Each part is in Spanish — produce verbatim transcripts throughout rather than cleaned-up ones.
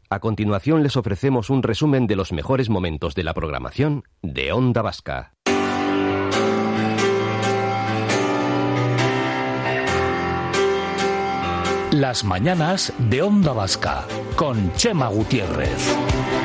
A continuación les ofrecemos un resumen de los mejores momentos de la programación de Onda Vasca. Las mañanas de Onda Vasca con Chema Gutiérrez.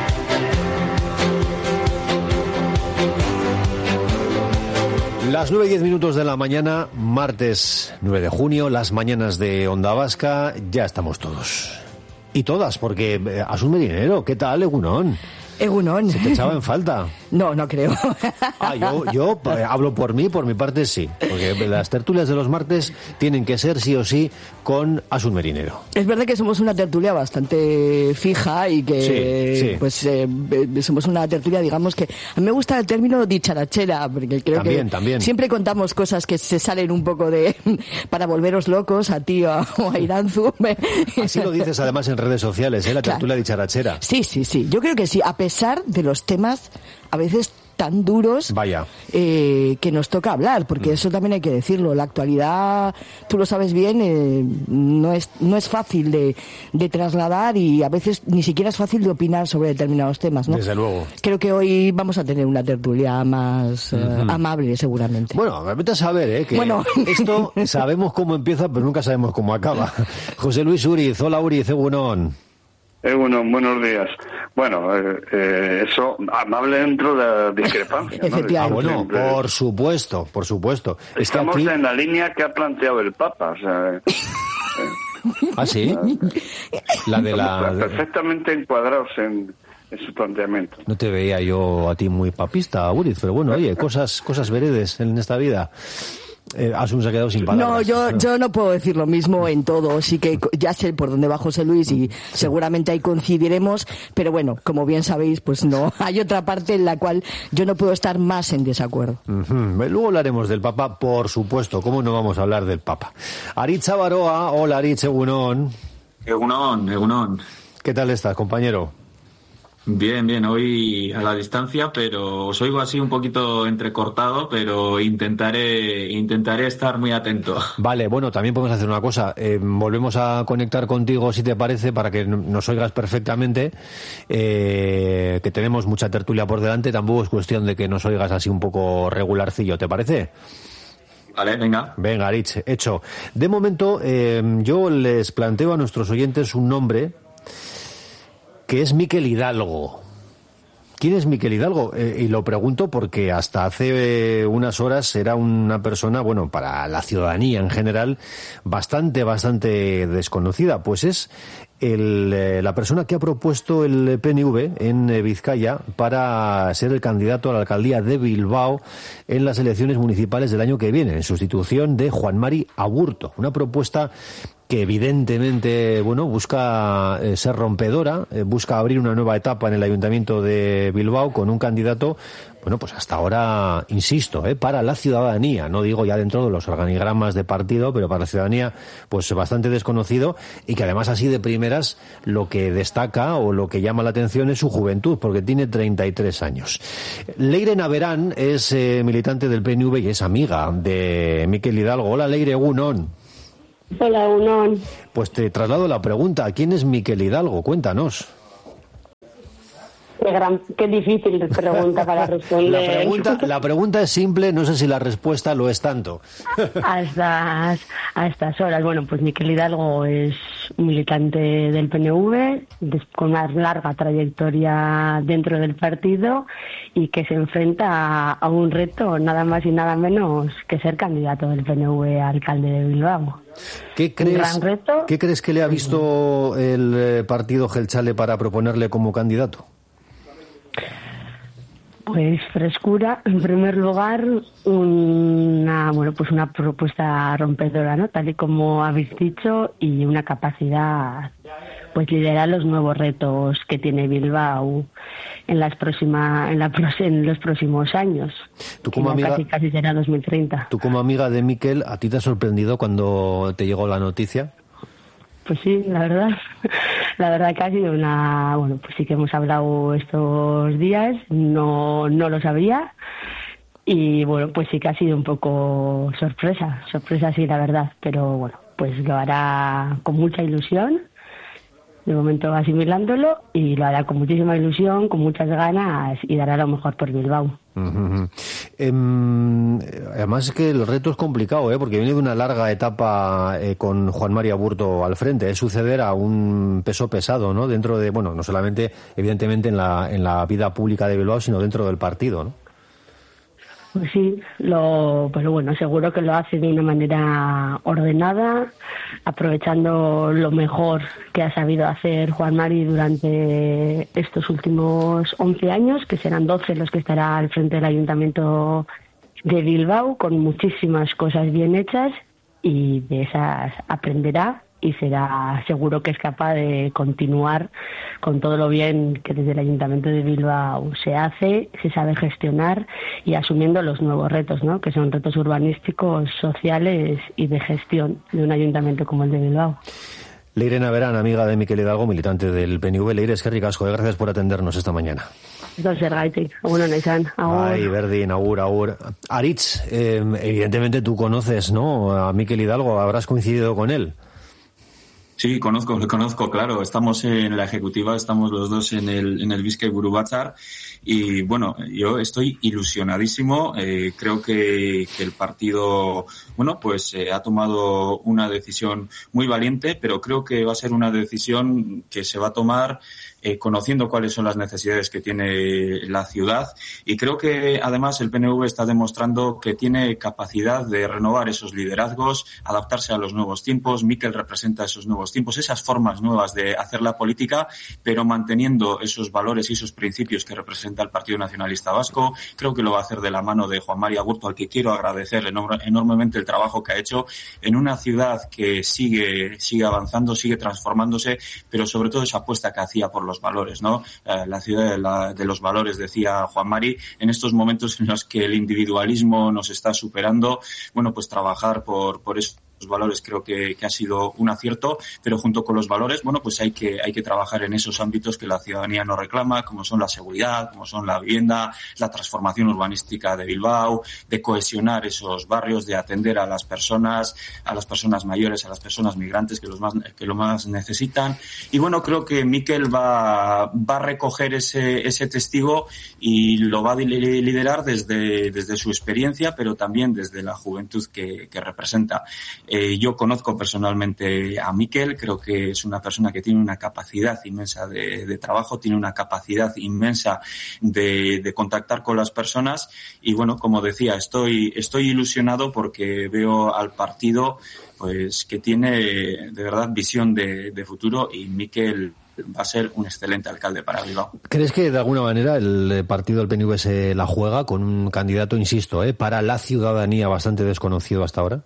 Las nueve y diez minutos de la mañana, martes nueve de junio, las mañanas de Onda Vasca, ya estamos todos. Y todas, porque eh, Asun Merinero, ¿qué tal, Egunon? Egunon. ¿Se te echaba en falta? No, no creo. Ah, yo, yo eh, hablo por mí, por mi parte sí, porque las tertulias de los martes tienen que ser sí o sí con Asun Merinero. Es verdad que somos una tertulia bastante fija y que sí, sí. pues eh, somos una tertulia, digamos que a mí me gusta el término dicharachera, porque creo también, que también. siempre contamos cosas que se salen un poco de para volveros locos a ti o a, o a Iranzu. Así lo dices además en redes sociales, ¿eh? La Claro. tertulia dicharachera. Sí, sí, sí. Yo creo que sí, a pesar de los temas a veces tan duros Vaya. Eh, que nos toca hablar, porque mm. eso también hay que decirlo. La actualidad, tú lo sabes bien, eh, no es no es fácil de, de trasladar y a veces ni siquiera es fácil de opinar sobre determinados temas, ¿no? Desde luego. Creo que hoy vamos a tener una tertulia más uh-huh. eh, amable, seguramente. Bueno, vete a saber, ¿eh? Que bueno. esto sabemos cómo empieza, pero nunca sabemos cómo acaba. José Luis Uriz, hola Uriz, egunon. Eh, bueno, buenos días. Bueno, eh, eh, eso, amable dentro de la discrepancia, ¿no? Efectivamente. Ah, bueno, Siempre. por supuesto, por supuesto. Estamos es que aquí... en la línea que ha planteado el Papa, o sea... Eh, ¿Ah, sí? La de la... Perfectamente encuadrados en, en su planteamiento. No te veía yo a ti muy papista, Uriz, pero bueno, oye, cosas, cosas veredes en esta vida. Eh, Asun se ha quedado sin palabras. No, yo, yo no puedo decir lo mismo en todo. Sí que ya sé por dónde va José Luis y sí. seguramente ahí coincidiremos, pero bueno, como bien sabéis, pues no. Hay otra parte en la cual yo no puedo estar más en desacuerdo. Uh-huh. Luego hablaremos del Papa, por supuesto. ¿Cómo no vamos a hablar del Papa? Aritz Avaroa, hola Aritz, egunon. Egunon, egunon. ¿Qué tal estás, compañero? Bien, bien, hoy a la distancia, pero os oigo así un poquito entrecortado, pero intentaré intentaré estar muy atento. Vale, bueno, también podemos hacer una cosa, eh, volvemos a conectar contigo si te parece, para que nos oigas perfectamente, eh, que tenemos mucha tertulia por delante, tampoco es cuestión de que nos oigas así un poco regularcillo, ¿te parece? Vale, venga. Venga, Aritz, hecho. De momento, eh, yo les planteo a nuestros oyentes un nombre que es Mikel Hidalgo. ¿Quién es Mikel Hidalgo? Eh, y lo pregunto porque hasta hace eh, unas horas era una persona, bueno, para la ciudadanía en general, bastante, bastante desconocida. Pues es el, eh, la persona que ha propuesto el P N V en eh, Vizcaya para ser el candidato a la alcaldía de Bilbao en las elecciones municipales del año que viene, en sustitución de Juan Mari Aburto. Una propuesta que evidentemente, bueno, busca eh, ser rompedora, eh, busca abrir una nueva etapa en el Ayuntamiento de Bilbao con un candidato, bueno, pues hasta ahora, insisto, eh, para la ciudadanía, no digo ya dentro de los organigramas de partido, pero para la ciudadanía, pues bastante desconocido, y que además así de primeras lo que destaca o lo que llama la atención es su juventud, porque tiene treinta y tres años. Leire Naverán es eh, militante del P N V y es amiga de Mikel Hidalgo. Hola Leire, egunon. Hola, Unón. Pues te traslado la pregunta. ¿Quién es Mikel Hidalgo? Cuéntanos. Qué, gran, qué difícil pregunta para responder. La pregunta, la pregunta es simple, no sé si la respuesta lo es tanto. A estas, a estas horas, bueno, pues Mikel Hidalgo es un militante del P N V, con una larga trayectoria dentro del partido y que se enfrenta a, a un reto nada más y nada menos que ser candidato del P N V a alcalde de Bilbao. ¿Qué crees, un gran reto. ¿Qué crees que le ha visto el partido Jeltzale para proponerle como candidato? Pues frescura, en primer lugar, una bueno pues una propuesta rompedora, ¿no? Tal y como habéis dicho, y una capacidad pues liderar los nuevos retos que tiene Bilbao en las próximas en, la, en los próximos años. Tú como que amiga, casi casi será dos mil treinta. Tú como amiga de Mikel, ¿a ti te ha sorprendido cuando te llegó la noticia? Pues sí, la verdad, la verdad que ha sido una, bueno, pues sí que hemos hablado estos días, no, no lo sabía y bueno, pues sí que ha sido un poco sorpresa, sorpresa sí, la verdad, pero bueno, pues lo hará con mucha ilusión de momento asimilándolo, y lo hará con muchísima ilusión, con muchas ganas, y dará lo mejor por Bilbao. Uh-huh. Eh, además es que el reto es complicado, ¿eh? Porque viene de una larga etapa eh, con Juan Mari Aburto al frente, es suceder a un peso pesado, ¿no? Dentro de, bueno, no solamente evidentemente en la en la vida pública de Bilbao, sino dentro del partido, ¿no? Pues sí, lo, pero bueno, seguro que lo hace de una manera ordenada, aprovechando lo mejor que ha sabido hacer Juan Mari durante estos últimos once años, que serán doce los que estará al frente del Ayuntamiento de Bilbao, con muchísimas cosas bien hechas, y de esas aprenderá y será seguro que es capaz de continuar con todo lo bien que desde el Ayuntamiento de Bilbao se hace, se sabe gestionar, y asumiendo los nuevos retos, ¿no? Que son retos urbanísticos, sociales y de gestión de un ayuntamiento como el de Bilbao. Leire Naverán, amiga de Mikel Hidalgo, militante del P N V. Leire, eskerrik asko, gracias por atendernos esta mañana. Zergaitik, bueno, Naizan, agur. Ay, Berdin, agur, agur. Aritz, eh, evidentemente tú conoces, ¿no?, a Mikel Hidalgo, habrás coincidido con él. Sí, conozco, le conozco, claro. Estamos en la ejecutiva, estamos los dos en el en el Bizkai Buru Batzar, y bueno, yo estoy ilusionadísimo. Eh, creo que, que el partido, bueno, pues eh, ha tomado una decisión muy valiente, pero creo que va a ser una decisión que se va a tomar eh, conociendo cuáles son las necesidades que tiene la ciudad, y creo que además el P N V está demostrando que tiene capacidad de renovar esos liderazgos, adaptarse a los nuevos tiempos. Mikel representa esos nuevos tiempos, esas formas nuevas de hacer la política, pero manteniendo esos valores y esos principios que representa el Partido Nacionalista Vasco. Creo que lo va a hacer de la mano de Juan Mari Aburto, al que quiero agradecer enormemente el trabajo que ha hecho en una ciudad que sigue sigue avanzando, sigue transformándose, pero sobre todo esa apuesta que hacía por los valores, ¿no? Eh, la ciudad de, la, de los valores, decía Juan Mari, en estos momentos en los que el individualismo nos está superando, bueno, pues trabajar por por eso valores creo que, que ha sido un acierto, pero junto con los valores, bueno, pues hay que hay que trabajar en esos ámbitos que la ciudadanía nos reclama, como son la seguridad, como son la vivienda, la transformación urbanística de Bilbao, de cohesionar esos barrios, de atender a las personas, a las personas mayores, a las personas migrantes que los más que lo más necesitan. Y bueno, creo que Mikel va va a recoger ese ese testigo y lo va a liderar desde desde su experiencia, pero también desde la juventud que, que representa. Eh, yo conozco personalmente a Mikel, creo que es una persona que tiene una capacidad inmensa de, de trabajo, tiene una capacidad inmensa de, de contactar con las personas, y bueno, como decía, estoy, estoy ilusionado porque veo al partido pues que tiene de verdad visión de, de futuro, y Mikel va a ser un excelente alcalde para Bilbao. ¿Crees que de alguna manera el partido del P N V se la juega con un candidato, insisto, eh, para la ciudadanía bastante desconocido hasta ahora?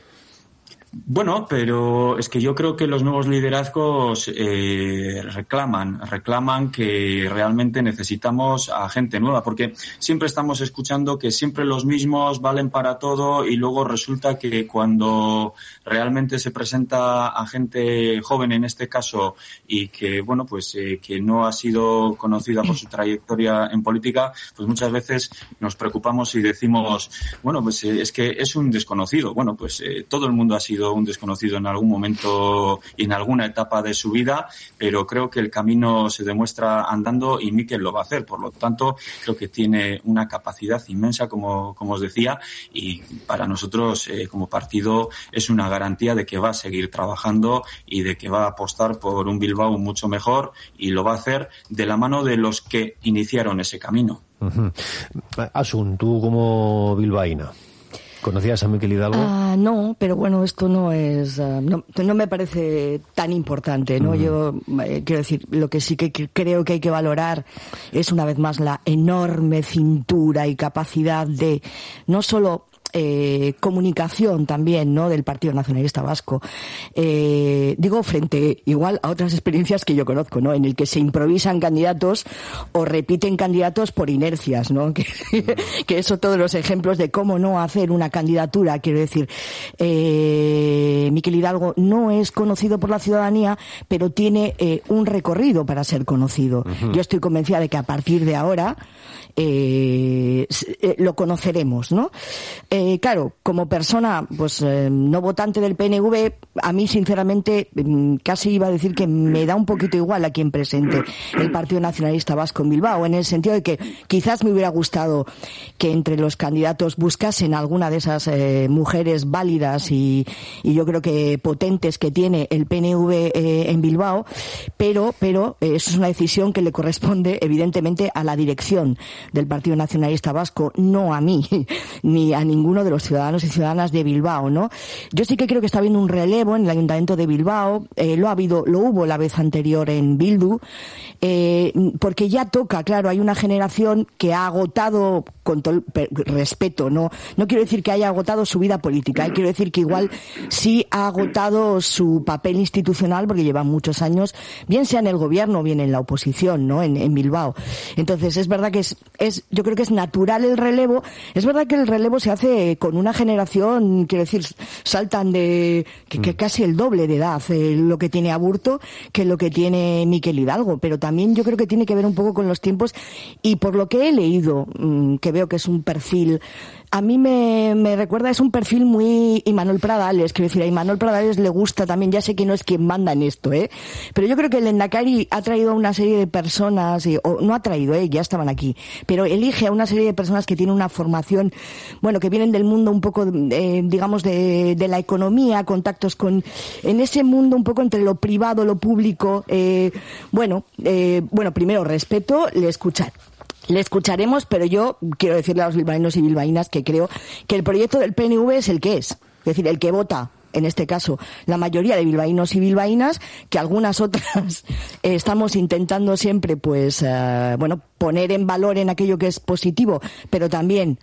Bueno, pero es que yo creo que los nuevos liderazgos eh, reclaman, reclaman que realmente necesitamos a gente nueva, porque siempre estamos escuchando que siempre los mismos valen para todo, y luego resulta que cuando realmente se presenta a gente joven en este caso, y que bueno, pues eh, que no ha sido conocida por su trayectoria en política, pues muchas veces nos preocupamos y decimos, bueno, pues eh, es que es un desconocido. Bueno, pues eh, todo el mundo ha sido un desconocido en algún momento y en alguna etapa de su vida, pero creo que el camino se demuestra andando, y Mikel lo va a hacer. Por lo tanto, creo que tiene una capacidad inmensa, como, como os decía, y para nosotros eh, como partido es una garantía de que va a seguir trabajando y de que va a apostar por un Bilbao mucho mejor, y lo va a hacer de la mano de los que iniciaron ese camino. Uh-huh. Asun, tú como bilbaína, ¿conocías a Mikel Hidalgo? Ah, no, pero bueno, esto no es, uh, no, no me parece tan importante, ¿no? Uh-huh. Yo eh, quiero decir, lo que sí que creo que hay que valorar es una vez más la enorme cintura y capacidad de no solo Eh, comunicación también, ¿no?, del Partido Nacionalista Vasco. Eh, digo, frente igual a otras experiencias que yo conozco, ¿no?, en el que se improvisan candidatos o repiten candidatos por inercias, ¿no? Que, que eso, todos los ejemplos de cómo no hacer una candidatura. Quiero decir, eh, Mikel Hidalgo no es conocido por la ciudadanía, pero tiene eh, un recorrido para ser conocido. Uh-huh. Yo estoy convencida de que a partir de ahora eh, lo conoceremos, ¿no? Eh, Eh, claro, como persona, pues eh, no votante del P N V, a mí sinceramente casi iba a decir que me da un poquito igual a quien presente el Partido Nacionalista Vasco en Bilbao, en el sentido de que quizás me hubiera gustado que entre los candidatos buscasen alguna de esas eh, mujeres válidas y, y yo creo que potentes que tiene el P N V eh, en Bilbao, pero, pero eh, eso es una decisión que le corresponde evidentemente a la dirección del Partido Nacionalista Vasco, no a mí, ni a ninguno de los ciudadanos y ciudadanas de Bilbao, ¿no? Yo sí que creo que está habiendo un relevo en el Ayuntamiento de Bilbao, eh, lo ha habido, lo hubo la vez anterior en Bildu, eh, porque ya toca, claro, hay una generación que ha agotado, con todo el respeto, no, no quiero decir que haya agotado su vida política, eh, quiero decir que igual sí ha agotado su papel institucional, porque lleva muchos años, bien sea en el gobierno, bien en la oposición, ¿no? En, en Bilbao. Entonces, es verdad que es, es, yo creo que es natural el relevo. Es verdad que el relevo se hace con una generación, quiero decir, saltan de que, que casi el doble de edad eh, lo que tiene Aburto que lo que tiene Miquel Hidalgo, pero también yo creo que tiene que ver un poco con los tiempos y por lo que he leído, mmm, que veo que es un perfil, a mí me, me recuerda, es un perfil muy Imanol Pradales, quiero decir, a Imanol Pradales le gusta también, ya sé que no es quien manda en esto, ¿eh? Pero yo creo que el Endacari ha traído a una serie de personas, y, o no ha traído, ¿eh? Ya estaban aquí, pero elige a una serie de personas que tienen una formación, bueno, que vienen del mundo un poco, eh, digamos, de, de la economía, contactos con, en ese mundo un poco entre lo privado, lo público, eh, bueno, eh, bueno, primero respeto, le escuchar. Le escucharemos, pero yo quiero decirle a los bilbaínos y bilbaínas que creo que el proyecto del P N V es el que es. Es decir, el que vota, en este caso, la mayoría de bilbaínos y bilbaínas, que algunas otras eh, estamos intentando siempre, pues, eh, bueno, poner en valor en aquello que es positivo, pero también,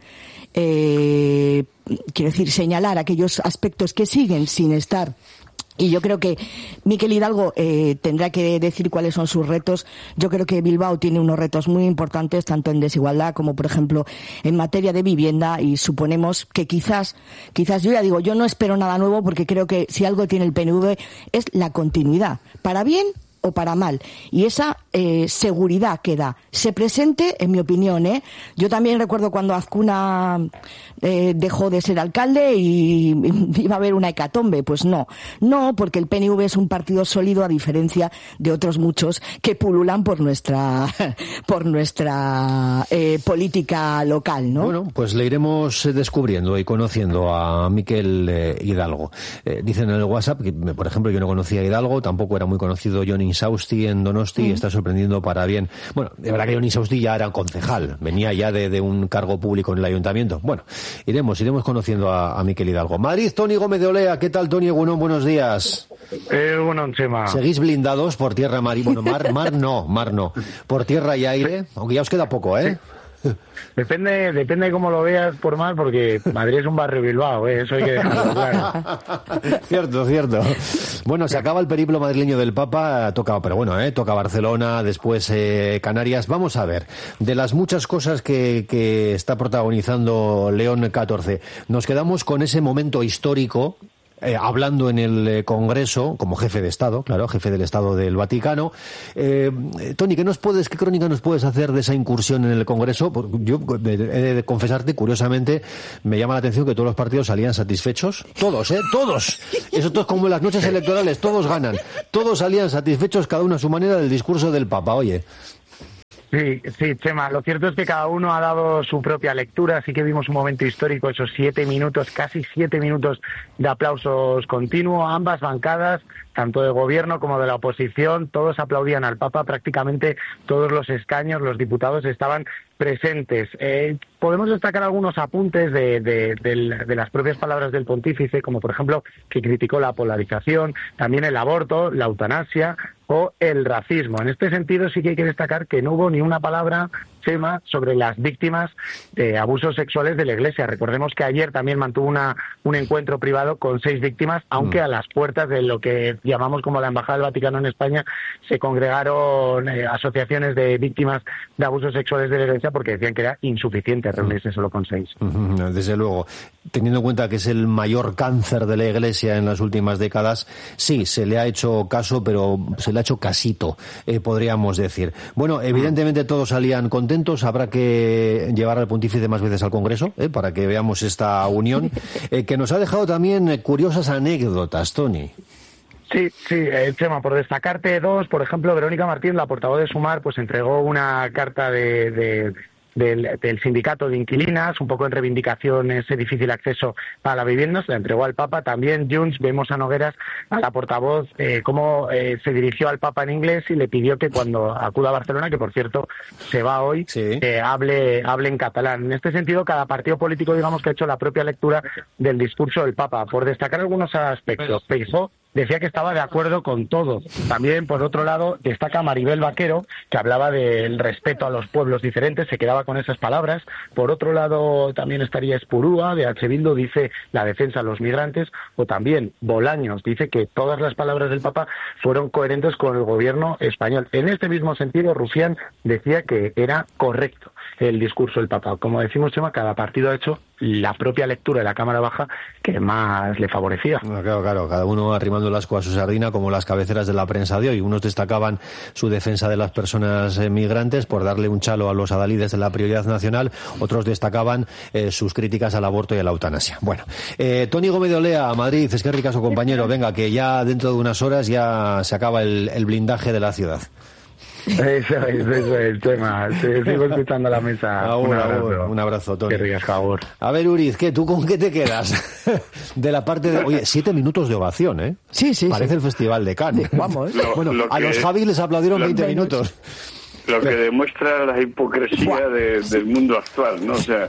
eh, quiero decir, señalar aquellos aspectos que siguen sin estar. Y yo creo que Miquel Hidalgo eh, tendrá que decir cuáles son sus retos. Yo creo que Bilbao tiene unos retos muy importantes, tanto en desigualdad como, por ejemplo, en materia de vivienda, y suponemos que quizás, quizás yo ya digo, yo no espero nada nuevo porque creo que si algo tiene el P N V es la continuidad, para bien o para mal, y esa eh, seguridad que da, se presente, en mi opinión, ¿eh? Yo también recuerdo cuando Azcuna eh, dejó de ser alcalde y iba a haber una hecatombe, pues no, no, porque el P N V es un partido sólido a diferencia de otros muchos que pululan por nuestra por nuestra eh, política local, ¿no? Bueno, pues le iremos descubriendo y conociendo a Miquel eh, Hidalgo. Eh, dicen en el WhatsApp que, por ejemplo, yo no conocía a Hidalgo, tampoco era muy conocido Johnny Insausti en Donosti, mm. está sorprendiendo para bien. Bueno, de verdad que Johnny Insausti ya era concejal, venía ya de, de un cargo público en el ayuntamiento. Bueno, iremos, iremos conociendo a, a Miquel Hidalgo. Madrid, Tony Gómez de Olea, ¿qué tal, Tony? Bueno, buenos días. Eh, bueno, Chema. ¿Seguís blindados por tierra, mar y... Bueno, mar, mar no, mar no. Por tierra y aire, aunque ya os queda poco, ¿eh? Sí. Depende, depende de cómo lo veas por mal, porque Madrid es un barrio Bilbao, ¿eh? Eso hay que dejarlo claro. Cierto, cierto. Bueno, se acaba el periplo madrileño del Papa, toca, pero bueno, ¿eh? Toca Barcelona, después eh, Canarias. Vamos a ver, de las muchas cosas que, que está protagonizando León catorce, nos quedamos con ese momento histórico. Eh, hablando en el eh, Congreso, como jefe de Estado, claro, jefe del Estado del Vaticano. Eh, Tony, ¿qué nos puedes, qué crónica nos puedes hacer de esa incursión en el Congreso? Porque yo he de confesarte, curiosamente, me llama la atención que todos los partidos salían satisfechos. Todos, ¿eh? Todos. Eso es como en las noches electorales, todos ganan. Todos salían satisfechos, cada uno a su manera, del discurso del Papa. Oye. Sí, sí, Chema, lo cierto es que cada uno ha dado su propia lectura, así que vimos un momento histórico, esos siete minutos, casi siete minutos de aplausos continuos, ambas bancadas, tanto de gobierno como de la oposición, todos aplaudían al Papa, prácticamente todos los escaños, los diputados estaban presentes. Eh, podemos destacar algunos apuntes de, de, de, de las propias palabras del pontífice, como por ejemplo que criticó la polarización, también el aborto, la eutanasia o el racismo. En este sentido sí que hay que destacar que no hubo ni una palabra, Chema, sobre las víctimas de abusos sexuales de la Iglesia. Recordemos que ayer también mantuvo una, un encuentro privado con seis víctimas, aunque a las puertas de lo que llamamos como la Embajada del Vaticano en España se congregaron eh, asociaciones de víctimas de abusos sexuales de la Iglesia porque decían que era insuficiente reunirse solo con seis. Desde luego. teniendo en cuenta que es el mayor cáncer de la Iglesia en las últimas décadas, sí, se le ha hecho caso, pero se le ha hecho casito, eh, podríamos decir. Bueno, evidentemente todos salían contentos, habrá que llevar al pontífice más veces al Congreso, eh, para que veamos esta unión, eh, que nos ha dejado también curiosas anécdotas, Tony. Sí, sí, eh, Chema, por destacarte dos, por ejemplo, Verónica Martín, la portavoz de Sumar, pues entregó una carta de... de Del, del sindicato de inquilinas, un poco en reivindicación ese difícil acceso a la vivienda, se la entregó al Papa. También Junts, vemos a Nogueras, a la portavoz, eh, cómo eh, se dirigió al Papa en inglés y le pidió que cuando acuda a Barcelona, que por cierto se va hoy, sí. eh, hable, hable en catalán. En este sentido, cada partido político, digamos, que ha hecho la propia lectura del discurso del Papa. Por destacar algunos aspectos, Feijóo decía que estaba de acuerdo con todo. También, por otro lado, destaca Maribel Vaquero, que hablaba del respeto a los pueblos diferentes, se quedaba con esas palabras. Por otro lado, también estaría Espurúa, de H. Bildu, dice la defensa a los migrantes, o también Bolaños, dice que todas las palabras del Papa fueron coherentes con el gobierno español. En este mismo sentido, Rufián decía que era correcto el discurso del Papa. Como decimos, Chema, cada partido ha hecho la propia lectura de la Cámara Baja que más le favorecía. Claro, claro, cada uno arrimando el ascua a su sardina, como las cabeceras de la prensa de hoy. Unos destacaban su defensa de las personas eh, migrantes por darle un chalo a los adalides de la prioridad nacional, otros destacaban eh, sus críticas al aborto y a la eutanasia. Bueno, eh, Tony Gómez de Olea, Madrid, es que ricaso compañero, venga, que ya dentro de unas horas ya se acaba el, el blindaje de la ciudad. Eso es, eso es, Chema. Sigo escuchando la mesa. Agur, un abrazo, agur, un abrazo, Tony. Que rías, Agur. A ver, Uriz, ¿qué, ¿tú con qué te quedas? De la parte de... Oye, siete minutos de ovación, ¿eh? Sí, sí. Parece sí. el Festival de Cannes. Vamos, ¿eh? Lo, bueno, lo a que, los Javi les aplaudieron lo, veinte minutos. Lo que demuestra la hipocresía de, del mundo actual, ¿no? O sea,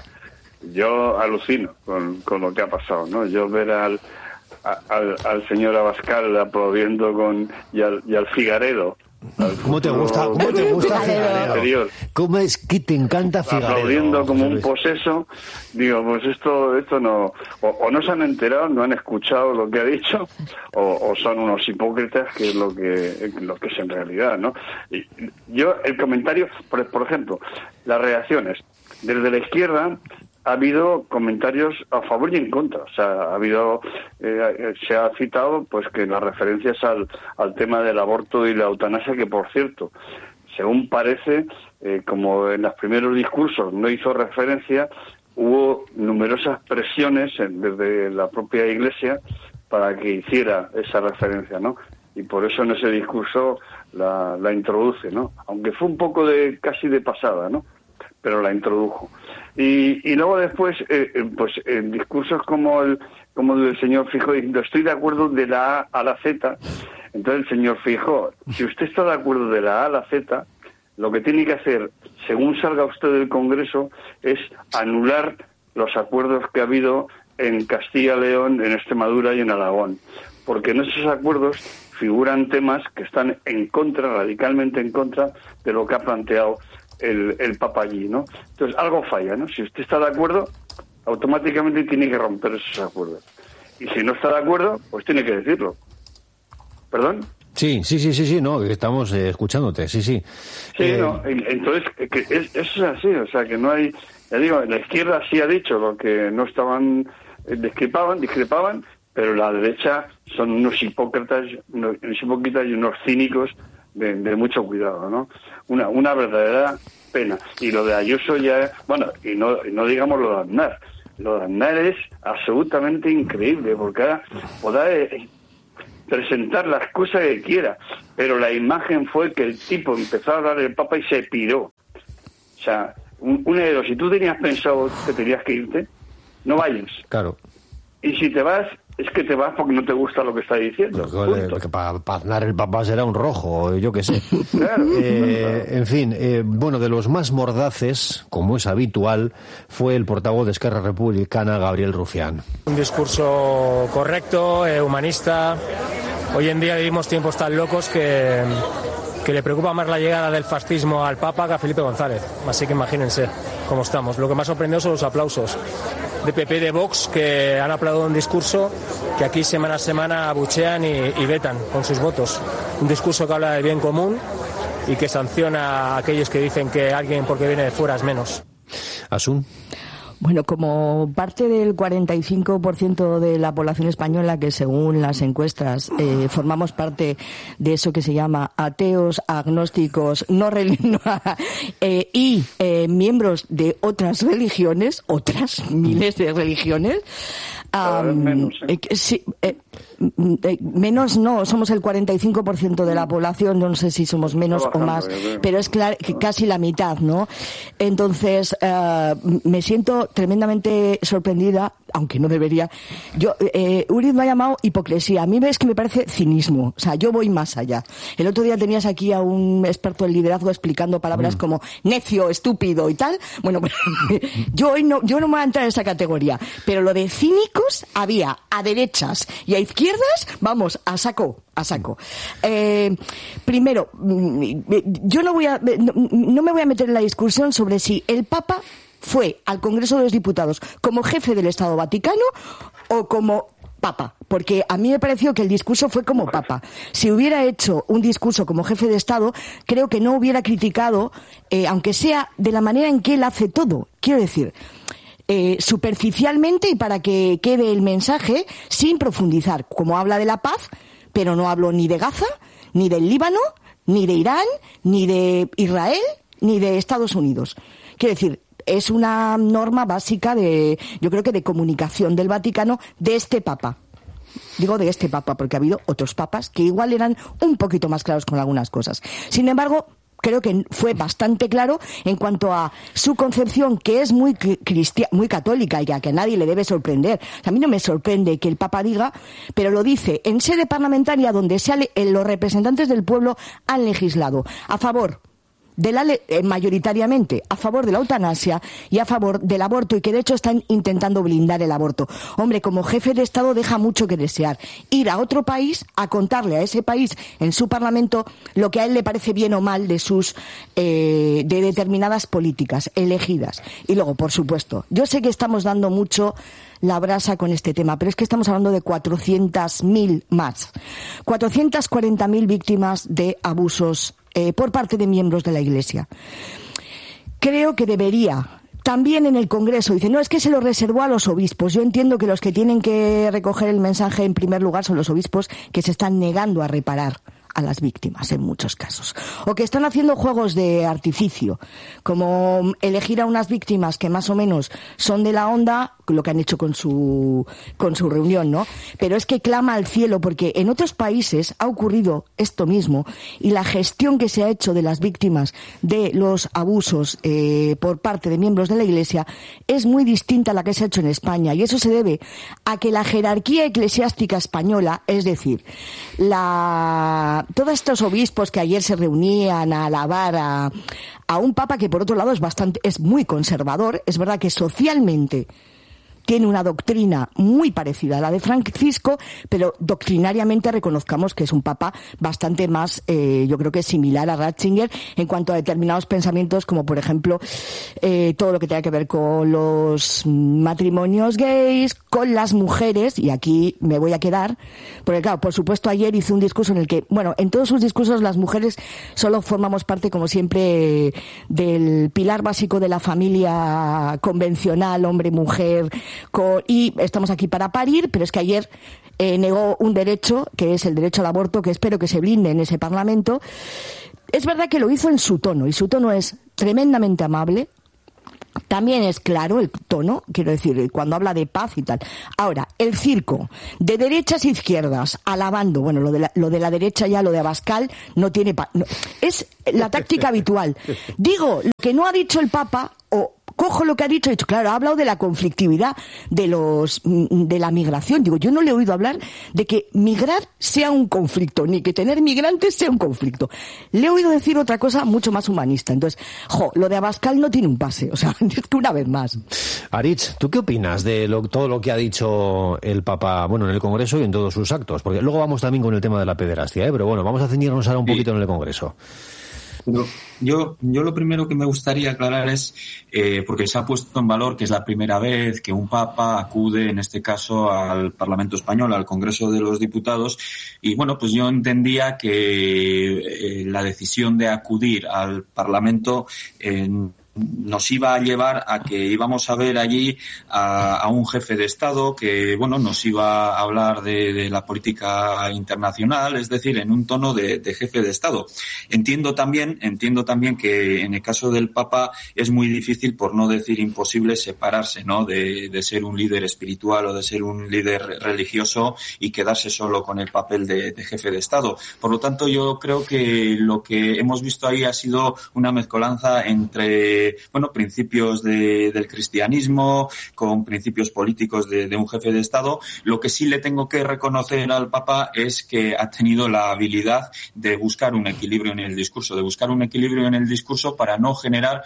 yo alucino con, con lo que ha pasado, ¿no? Yo ver al, al, al señor Abascal aplaudiendo con y al, y al Figaredo. ¿Cómo te gusta? ¿Cómo te gusta Figaredo? ¿Cómo es que te encanta Figaredo? Aplaudiendo como un poseso, digo, pues esto esto no, o, o no se han enterado, no han escuchado lo que ha dicho, o, o son unos hipócritas, que es lo que lo que es en realidad, ¿no? Y yo el comentario, por, por ejemplo, las reacciones desde la izquierda. Ha habido comentarios a favor y en contra. O sea, ha habido, eh, se ha citado, pues, que las referencias al, al tema del aborto y la eutanasia, que por cierto, según parece, eh, como en los primeros discursos no hizo referencia, hubo numerosas presiones en, desde la propia Iglesia para que hiciera esa referencia, ¿no? Y por eso en ese discurso la, la introduce, ¿no? Aunque fue un poco de casi de pasada, ¿no? Pero la introdujo. Y, y luego después, eh, pues en discursos como el como el del señor Feijóo, diciendo estoy de acuerdo de la A a la Z, entonces el señor Feijóo, si usted está de acuerdo de la A a la Z, lo que tiene que hacer, según salga usted del Congreso, es anular los acuerdos que ha habido en Castilla-León, en Extremadura y en Aragón, porque en esos acuerdos figuran temas que están en contra, radicalmente en contra, de lo que ha planteado el, el Papa allí, ¿no? Entonces, algo falla, ¿no? Si usted está de acuerdo, automáticamente tiene que romper esos acuerdos. Y si no está de acuerdo, pues tiene que decirlo. ¿Perdón? Sí, sí, sí, sí, sí, no, estamos eh, escuchándote, sí, sí. Sí, eh... no, entonces, que es, eso es así, o sea, que no hay, ya digo, la izquierda sí ha dicho lo que no estaban, eh, discrepaban, discrepaban, pero la derecha son unos hipócritas, unos hipócritas y unos cínicos de, de mucho cuidado, ¿no? Una, una verdadera pena. Y lo de Ayuso ya, bueno, y no, y no digamos lo de Aznar. Lo de Aznar es absolutamente increíble, porque ahora podrá eh, presentar las cosas que quiera, pero la imagen fue que el tipo empezó a hablar del Papa y se piró. O sea, un, un de dos, si tú tenías pensado que tenías que irte, no vayas. Claro. Y si te vas, es que te vas porque no te gusta lo que está diciendo. Lo que para pa Aznar el Papa será un rojo, yo qué sé. Claro. Eh, en fin, eh, bueno, de los más mordaces, como es habitual, fue el portavoz de Esquerra Republicana, Gabriel Rufián. Un discurso correcto, eh, humanista. Hoy en día vivimos tiempos tan locos que, que le preocupa más la llegada del fascismo al Papa que a Felipe González. Así que imagínense cómo estamos. Lo que más sorprendió son los aplausos de P P y de Vox, que han aplaudido un discurso que aquí semana a semana abuchean y, y vetan con sus votos. Un discurso que habla del bien común y que sanciona a aquellos que dicen que alguien porque viene de fuera es menos. Asun. Bueno, como parte del cuarenta y cinco por ciento de la población española, que según las encuestas eh, formamos parte de eso que se llama ateos, agnósticos, no religiosos eh, y eh, miembros de otras religiones, otras miles de religiones, um, menos, ¿eh? eh, sí, eh, eh, menos no, somos el cuarenta y cinco por ciento de la población, no sé si somos menos o más, pero es claro que casi la mitad, ¿no? Entonces, uh, me siento tremendamente sorprendida, aunque no debería. Yo, eh, Uriz me ha llamado hipocresía. A mí es que me parece cinismo. O sea, yo voy más allá. El otro día tenías aquí a un experto en liderazgo explicando palabras mm. como necio, estúpido y tal. Bueno, yo hoy no, yo no me voy a entrar en esa categoría. Pero lo de cínicos había a derechas y a izquierdas, vamos, a saco. A saco. Eh, primero, yo no voy a, no, no me voy a meter en la discusión sobre si el Papa fue al Congreso de los Diputados como jefe del Estado Vaticano o como Papa, porque a mí me pareció que el discurso fue como Papa. Si hubiera hecho un discurso como jefe de Estado, creo que no hubiera criticado, eh, aunque sea de la manera en que él hace todo. Quiero decir, Eh, superficialmente y para que quede el mensaje sin profundizar, como habla de la paz, pero no hablo ni de Gaza, ni del Líbano, ni de Irán, ni de Israel, ni de Estados Unidos. Quiero decir, es una norma básica de, yo creo que de comunicación del Vaticano de este Papa. Digo de este Papa porque ha habido otros papas que igual eran un poquito más claros con algunas cosas. Sin embargo, creo que fue bastante claro en cuanto a su concepción, que es muy cristiana, muy católica y a que a nadie le debe sorprender. A mí no me sorprende que el Papa diga, pero lo dice en sede parlamentaria donde sale, los representantes del pueblo han legislado a favor de la le- eh, mayoritariamente a favor de la eutanasia y a favor del aborto, y que de hecho están intentando blindar el aborto. Hombre, como jefe de Estado deja mucho que desear. Ir a otro país a contarle a ese país en su parlamento lo que a él le parece bien o mal de sus eh, de determinadas políticas elegidas. Y luego, por supuesto, yo sé que estamos dando mucho la brasa con este tema, pero es que estamos hablando de cuatrocientas mil más. cuatrocientas cuarenta mil víctimas de abusos Eh, por parte de miembros de la Iglesia. Creo que debería, también en el Congreso, dice, no, es que se lo reservó a los obispos. Yo entiendo que los que tienen que recoger el mensaje en primer lugar son los obispos, que se están negando a reparar a las víctimas en muchos casos, o que están haciendo juegos de artificio, como elegir a unas víctimas que más o menos son de la onda, lo que han hecho con su con su reunión, ¿no? Pero es que clama al cielo, porque en otros países ha ocurrido esto mismo, y la gestión que se ha hecho de las víctimas de los abusos eh, por parte de miembros de la Iglesia es muy distinta a la que se ha hecho en España, y eso se debe a que la jerarquía eclesiástica española, es decir, la todos estos obispos que ayer se reunían a alabar a, a un papa que por otro lado es bastante, es muy conservador, es verdad que socialmente tiene una doctrina muy parecida a la de Francisco, pero doctrinariamente reconozcamos que es un papa bastante más, eh, yo creo que similar a Ratzinger en cuanto a determinados pensamientos, como por ejemplo eh, todo lo que tenga que ver con los matrimonios gays, con las mujeres, y aquí me voy a quedar, porque claro, por supuesto ayer hizo un discurso en el que, bueno, en todos sus discursos las mujeres solo formamos parte, como siempre, del pilar básico de la familia convencional, hombre-mujer, y estamos aquí para parir, pero es que ayer eh, negó un derecho, que es el derecho al aborto, que espero que se blinde en ese Parlamento. Es verdad que lo hizo en su tono, y su tono es tremendamente amable. También es claro el tono, quiero decir, cuando habla de paz y tal. Ahora, el circo de derechas e izquierdas alabando, bueno, lo de la, lo de la derecha ya, lo de Abascal, no tiene... Pa- no, es la táctica habitual. Digo, lo que no ha dicho el Papa, o cojo lo que ha dicho, he dicho, claro, ha hablado de la conflictividad de los de la migración. Digo, yo no le he oído hablar de que migrar sea un conflicto, ni que tener migrantes sea un conflicto. Le he oído decir otra cosa mucho más humanista. Entonces, jo, lo de Abascal no tiene un pase, o sea, es que una vez más. Aritz, ¿tú qué opinas de lo, todo lo que ha dicho el Papa, bueno, en el Congreso y en todos sus actos? Porque luego vamos también con el tema de la pederastia, ¿eh? Pero bueno, vamos a ceñirnos ahora un poquito en el Congreso. Yo, yo lo primero que me gustaría aclarar es, eh, porque se ha puesto en valor que es la primera vez que un papa acude, en este caso, al Parlamento Español, al Congreso de los Diputados, y bueno, pues yo entendía que eh, la decisión de acudir al Parlamento eh, nos iba a llevar a que íbamos a ver allí a, a un jefe de Estado que, bueno, nos iba a hablar de, de la política internacional, es decir, en un tono de, de jefe de Estado. Entiendo también, entiendo también que en el caso del Papa es muy difícil, por no decir imposible, separarse, ¿no?, de, de ser un líder espiritual o de ser un líder religioso y quedarse solo con el papel de, de jefe de Estado. Por lo tanto, yo creo que lo que hemos visto ahí ha sido una mezcolanza entre bueno, principios de, del cristianismo con principios políticos de, de un jefe de Estado. Lo que sí le tengo que reconocer al Papa es que ha tenido la habilidad de buscar un equilibrio en el discurso, de buscar un equilibrio en el discurso para no generar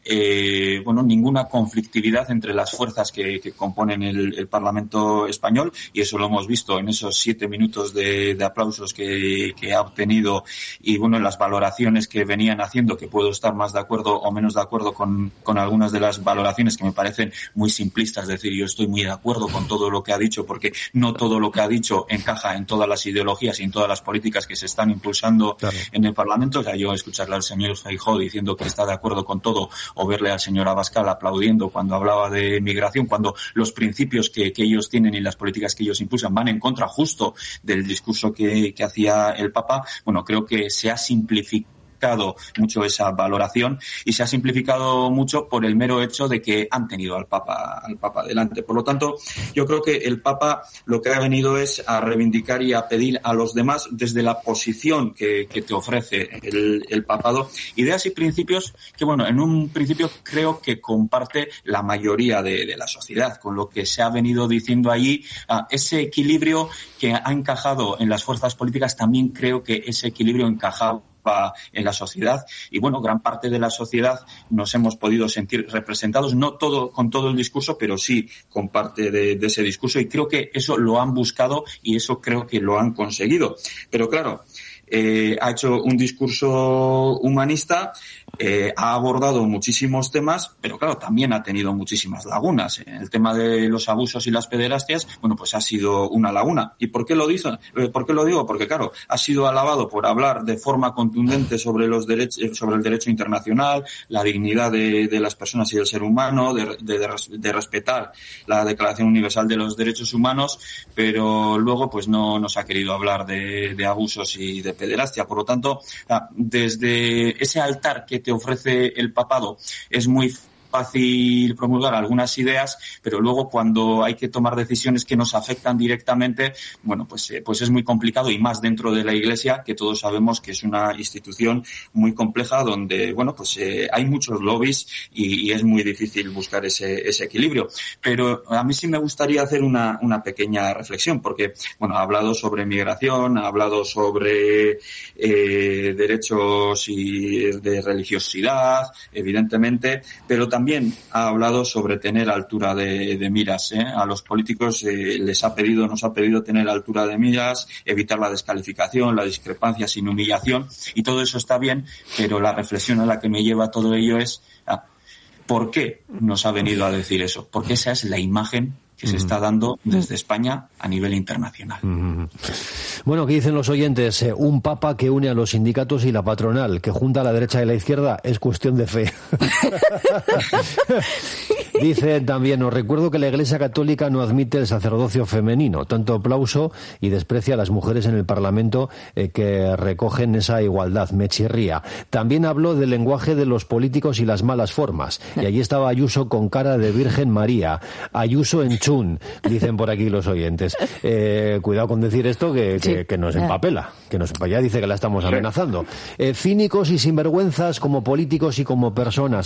eh, bueno, ninguna conflictividad entre las fuerzas que, que componen el, el Parlamento español, y eso lo hemos visto en esos siete minutos de, de aplausos que, que ha obtenido, y bueno, en las valoraciones que venían haciendo, que puedo estar más de acuerdo o menos de acuerdo con, con algunas de las valoraciones que me parecen muy simplistas. Es decir, yo estoy muy de acuerdo con todo lo que ha dicho, porque no todo lo que ha dicho encaja en todas las ideologías y en todas las políticas que se están impulsando claro. en el Parlamento. O sea, yo escucharle al señor Feijóo diciendo que está de acuerdo con todo, o verle al señor Abascal aplaudiendo cuando hablaba de migración, cuando los principios que, que ellos tienen y las políticas que ellos impulsan van en contra justo del discurso que, que hacía el Papa, bueno, creo que se ha simplificado mucho esa valoración, y se ha simplificado mucho por el mero hecho de que han tenido al Papa al Papa delante. Por lo tanto, yo creo que el Papa lo que ha venido es a reivindicar y a pedir a los demás, desde la posición que, que te ofrece el, el papado, ideas y principios que, bueno, en un principio creo que comparte la mayoría de, de la sociedad, con lo que se ha venido diciendo allí. Uh, ese equilibrio que ha encajado en las fuerzas políticas, también creo que ese equilibrio encajaba en la sociedad, y bueno, gran parte de la sociedad nos hemos podido sentir representados, no todo con todo el discurso, pero sí con parte de, de ese discurso, y creo que eso lo han buscado y eso creo que lo han conseguido. Pero claro, eh, ha hecho un discurso humanista, eh, ha abordado muchísimos temas, pero claro, también ha tenido muchísimas lagunas. El tema de los abusos y las pederastias, bueno, pues ha sido una laguna. ¿Y por qué lo digo? ¿Por qué lo digo? Porque claro, ha sido alabado por hablar de forma contundente sobre los derechos, sobre el derecho internacional, la dignidad de, de las personas y del ser humano, de, de, de, de respetar la Declaración Universal de los Derechos Humanos, pero luego pues no nos ha querido hablar de, de abusos y de pederastia. Por lo tanto, desde ese altar que te ofrece el papado es muy fácil promulgar algunas ideas, pero luego cuando hay que tomar decisiones que nos afectan directamente, bueno, pues eh, pues es muy complicado, y más dentro de la Iglesia, que todos sabemos que es una institución muy compleja donde, bueno, pues eh, hay muchos lobbies y, y es muy difícil buscar ese ese equilibrio. Pero a mí sí me gustaría hacer una una pequeña reflexión, porque, bueno, ha hablado sobre migración, ha hablado sobre eh, derechos y de religiosidad, evidentemente, pero también También ha hablado sobre tener altura de, de miras, ¿eh? A los políticos eh, les ha pedido, nos ha pedido tener altura de miras, evitar la descalificación, la discrepancia sin humillación, y todo eso está bien, pero la reflexión a la que me lleva todo ello es ah, ¿por qué nos ha venido a decir eso? Porque esa es la imagen que se está dando desde España a nivel internacional. Bueno, ¿qué dicen los oyentes? Eh, un papa que une a los sindicatos y la patronal, que junta a la derecha y la izquierda, es cuestión de fe. Dice también, os recuerdo que la Iglesia Católica no admite el sacerdocio femenino, tanto aplauso, y desprecia a las mujeres en el Parlamento eh, que recogen esa igualdad. Me chirría. También habló del lenguaje de los políticos y las malas formas, y allí estaba Ayuso con cara de Virgen María. Ayuso en chun, dicen por aquí los oyentes. Eh, cuidado con decir esto, que, que, sí. que nos empapela, que nos ya dice que la estamos amenazando. Eh, cínicos y sinvergüenzas como políticos y como personas.